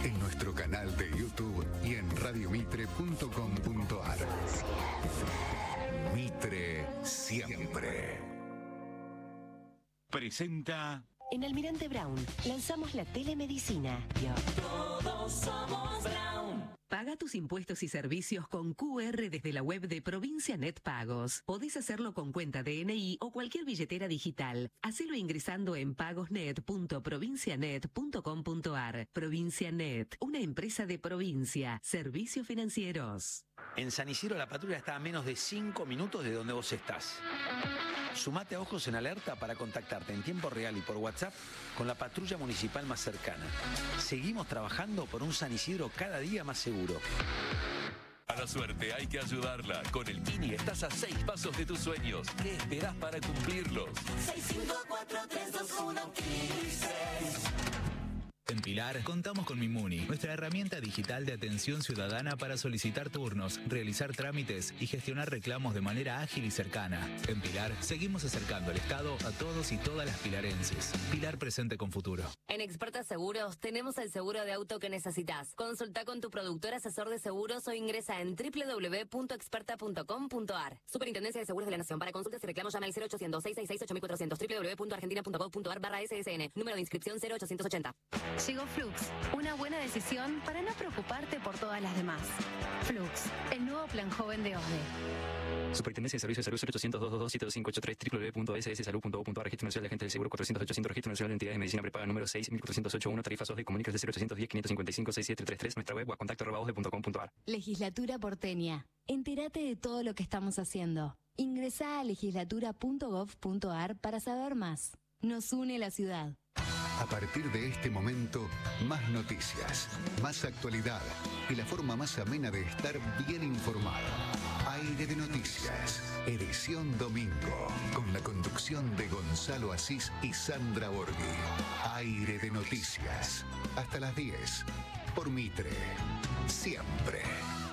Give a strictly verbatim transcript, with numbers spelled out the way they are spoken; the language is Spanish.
en nuestro canal de YouTube y en radiomitre punto com punto ar. Mitre siempre. Presenta... En Almirante Brown lanzamos la telemedicina. Todos somos Brown. Paga tus impuestos y servicios con Q R desde la web de Provincia Net Pagos. Podés hacerlo con cuenta de N I o cualquier billetera digital. Hacelo ingresando en pagosnet punto provincianet punto com punto ar. Provincia Net, una empresa de provincia. Servicios financieros. En San Isidro la patrulla está a menos de cinco minutos de donde vos estás. Sumate a Ojos en Alerta para contactarte en tiempo real y por WhatsApp con la patrulla municipal más cercana. Seguimos trabajando por un San Isidro cada día más seguro. A la suerte hay que ayudarla. Con el Mini estás a seis pasos de tus sueños. ¿Qué esperás para cumplirlos? seis cinco cuatro tres dos uno quince. En Pilar contamos con Mimuni, nuestra herramienta digital de atención ciudadana para solicitar turnos, realizar trámites y gestionar reclamos de manera ágil y cercana. En Pilar seguimos acercando el Estado a todos y todas las pilarenses. Pilar presente con futuro. En Experta Seguros tenemos el seguro de auto que necesitas. Consulta con tu productor asesor de seguros o ingresa en doble u doble u doble u punto experta punto com punto ar. Superintendencia de Seguros de la Nación. Para consultas y reclamos llama al cero ochocientos, seiscientos sesenta y seis, ocho mil cuatrocientos, doble u doble u doble u punto argentina punto gov punto ar barra S S N. Número de inscripción cero ochocientos ochenta. Llegó Flux, una buena decisión para no preocuparte por todas las demás. Flux, el nuevo plan joven de O S D E. Superintendencia de Servicios de Salud cero ochocientos, doscientos veintidós, siete dos cinco ocho tres, doble u doble u doble u punto s s salud punto gov punto ar. Registro Nacional de Agentes del Seguro cuatrocientos ochocientos, Registro Nacional de Entidades de Medicina Prepaga número seis mil cuatrocientos ochenta y uno, tarifas O S D E, comunicas de cero ochocientos diez, quinientos cincuenta y cinco, sesenta y siete treinta y tres, nuestra web o a contacto arroba osde punto com punto ar. Legislatura porteña. Entérate de todo lo que estamos haciendo. Ingresá a legislatura punto gov punto ar para saber más. Nos une la ciudad. A partir de este momento, más noticias, más actualidad y la forma más amena de estar bien informado. Aire de Noticias, edición domingo, con la conducción de Gonzalo Asís y Sandra Borghi. Aire de Noticias, hasta las diez, por Mitre, siempre.